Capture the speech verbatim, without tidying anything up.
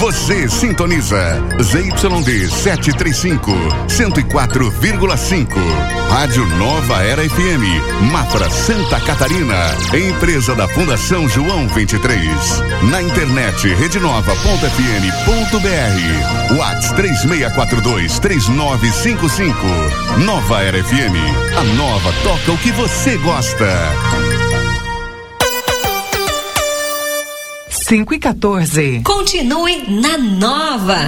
Você sintoniza Z Y D setecentos e trinta e cinco, cento e quatro vírgula cinco. Rádio Nova Era F M, Mafra, Santa Catarina. Empresa da Fundação João vinte e três. Na internet rede nova ponto f m ponto b r. WhatsApp três seis quatro dois, três nove cinco cinco. Nova Era F M. A nova toca o que você gosta. cinco e quatorze. Continue na Nova.